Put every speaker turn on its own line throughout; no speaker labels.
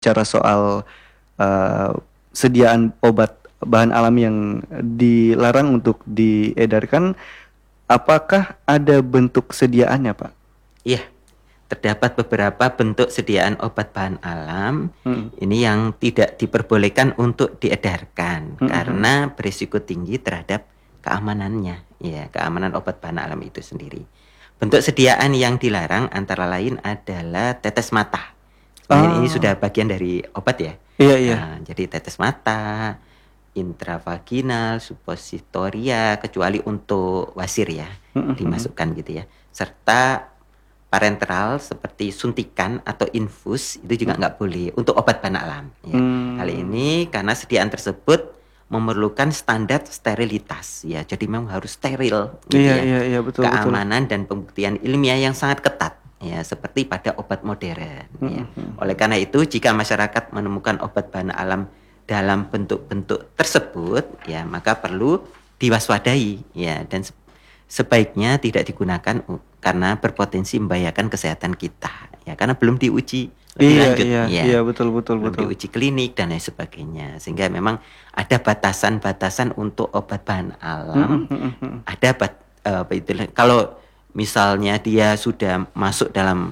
bicara soal uh, sediaan obat bahan alami yang dilarang untuk diedarkan, apakah ada bentuk sediaannya, Pak?
Iya, terdapat beberapa bentuk sediaan obat bahan alam ini yang tidak diperbolehkan untuk diedarkan karena berisiko tinggi terhadap keamanannya, ya, keamanan obat bahan alam itu sendiri. Bentuk sediaan yang dilarang antara lain adalah tetes mata. Sebenarnya ini sudah bagian dari obat ya.
Iya, iya.
Jadi tetes mata, intravaginal, suppositoria, kecuali untuk wasir ya, dimasukkan gitu ya. Serta parenteral seperti suntikan atau infus itu juga nggak boleh untuk obat bahan alam. Ya. Hal ini karena sediaan tersebut memerlukan standar sterilitas ya, jadi memang harus steril. Gitu
Iya, betul.
Keamanan dan pembuktian ilmiah yang sangat ketat ya, seperti pada obat modern. Ya. Oleh karena itu, jika masyarakat menemukan obat bahan alam dalam bentuk-bentuk tersebut, ya maka perlu diwaspadai ya, dan sebaiknya tidak digunakan karena berpotensi membahayakan kesehatan kita ya, karena belum diuji lebih lanjut
iya, betul.
belum diuji klinik dan lain sebagainya, sehingga memang ada batasan-batasan untuk obat bahan alam. Ada kalau misalnya dia sudah masuk dalam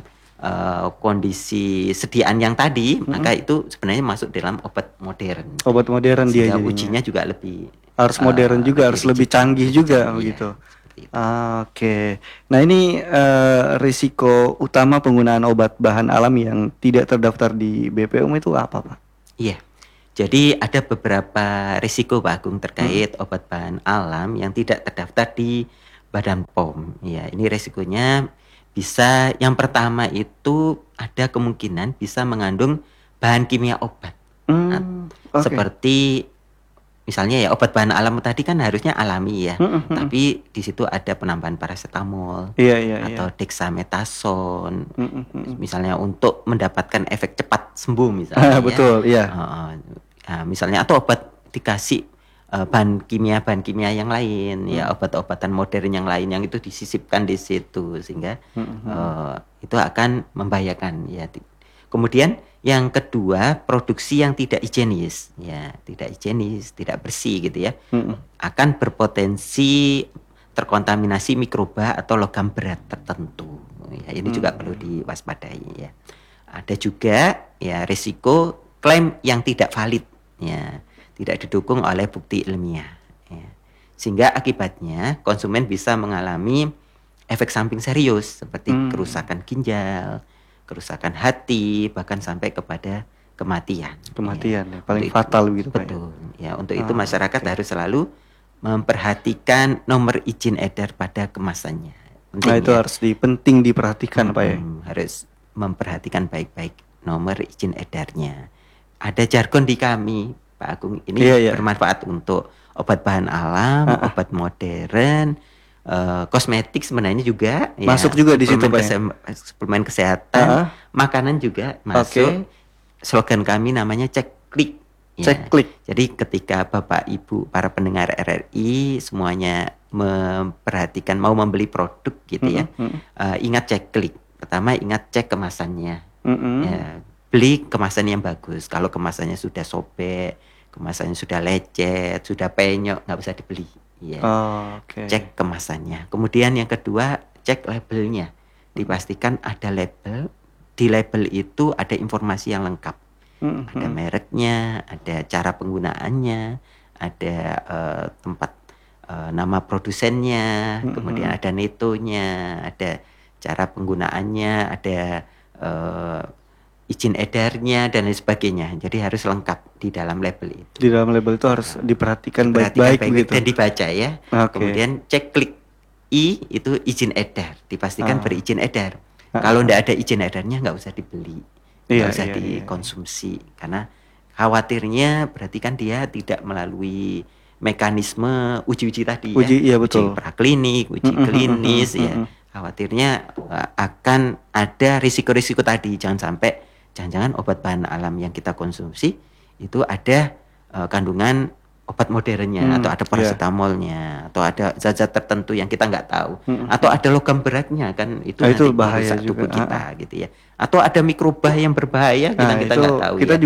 kondisi sediaan yang tadi, maka itu sebenarnya masuk dalam obat modern.
Obat modern dia jadinya.
Ujinya juga lebih
harus modern juga, harus lebih canggih juga begitu. Oke. Nah, ini risiko utama penggunaan obat bahan alam yang tidak terdaftar di BPOM itu apa, Pak?
Iya. Jadi ada beberapa risiko, Pak Agung, terkait obat bahan alam yang tidak terdaftar di Badan POM. Ya, ini risikonya bisa, yang pertama itu ada kemungkinan bisa mengandung bahan kimia obat. Seperti misalnya ya, obat bahan alam tadi kan harusnya alami ya, tapi di situ ada penambahan paracetamol atau dexamethasone, misalnya untuk mendapatkan efek cepat sembuh misalnya.
Betul, iya.
Misalnya, atau obat dikasih bahan kimia yang lain ya, obat-obatan modern yang lain yang itu disisipkan di situ, sehingga itu akan membahayakan ya. Kemudian yang kedua, produksi yang tidak higienis ya, tidak bersih gitu ya, akan berpotensi terkontaminasi mikroba atau logam berat tertentu ya, ini juga perlu diwaspadai ya. Ada juga ya risiko klaim yang tidak valid ya, tidak didukung oleh bukti ilmiah ya. Sehingga akibatnya konsumen bisa mengalami efek samping serius seperti kerusakan ginjal, kerusakan hati, bahkan sampai kepada kematian
ya, paling fatal begitu, Pak.
Betul ya. Untuk itu masyarakat harus selalu memperhatikan nomor izin edar pada kemasannya.
Penting, itu harus penting diperhatikan, Pak ya.
Harus memperhatikan baik-baik nomor izin edarnya. Ada jargon di kami, Pak Agung, ini bermanfaat untuk obat bahan alam, obat modern, kosmetik sebenarnya juga
masuk juga di situ, Pak.
Suplemen kesehatan, makanan juga masuk. Slogan kami namanya cek klik.
Cek klik.
Jadi ketika Bapak Ibu para pendengar RRI semuanya memperhatikan mau membeli produk gitu ya, ingat cek klik. Pertama, ingat cek kemasannya. Ya, beli kemasan yang bagus. Kalau kemasannya sudah sobek, kemasannya sudah lecet, sudah penyok, nggak usah dibeli. Ya. Cek kemasannya. Kemudian yang kedua, cek labelnya. Dipastikan ada label. Di label itu ada informasi yang lengkap. Ada mereknya, ada cara penggunaannya, ada tempat nama produsennya, kemudian ada netonya, ada cara penggunaannya, ada izin edarnya dan lain sebagainya. Jadi harus lengkap di dalam label itu.
Di dalam label itu harus diperhatikan baik-baik gitu.
Dan dibaca ya. Kemudian cek klik I itu izin edar, dipastikan berizin edar. Kalau tidak ada izin edarnya nggak usah dibeli, nggak usah dikonsumsi, karena khawatirnya berarti kan dia tidak melalui mekanisme uji-uji tadi ya.
Betul.
Uji praklinik, uji klinis ya. Khawatirnya akan ada risiko-risiko tadi. Jangan-jangan obat bahan alam yang kita konsumsi itu ada kandungan obat modernnya, atau ada paracetamolnya, atau ada zat-zat tertentu yang kita nggak tahu, atau ada logam beratnya kan, itu nanti
bahaya
merusak tubuh kita gitu ya, atau ada mikroba yang berbahaya kita nggak tahu.
Kita
ya.